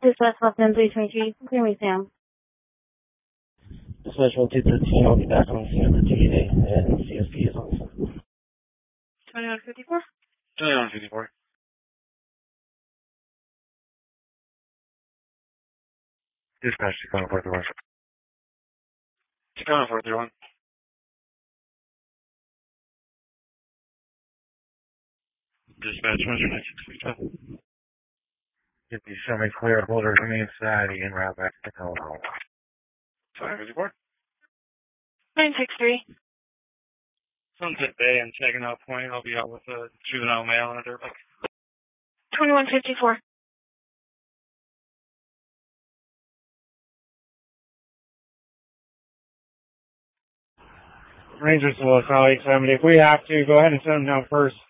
Dispatch left in 323. Clear me, Sam. Dispatch 1213, I'll be back on scene at the TA and CSP is on scene. 2154? 2154. Dispatch Tacoma 431. Tacoma 431. Dispatch 196. Get the semi-clear holders remain steady en route back to Tacoma. 554. 963. Sunset Bay and Saginaw Point. I'll be out with a juvenile male and a dirt bike. 2154. Rangers to Los Al 870. If we have to, go ahead and send them down first.